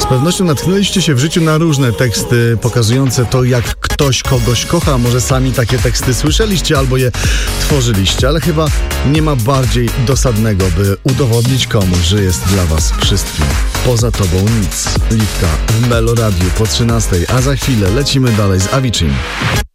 Z pewnością natknęliście się w życiu na różne teksty pokazujące to, jak ktoś kogoś kocha. Może sami takie teksty słyszeliście albo je tworzyliście, ale chyba nie ma bardziej dosadnego, by udowodnić komuś, że jest dla was wszystkim. Poza tobą nic. Liwka w Melo Radiu po 13, a za chwilę lecimy dalej z Avicii.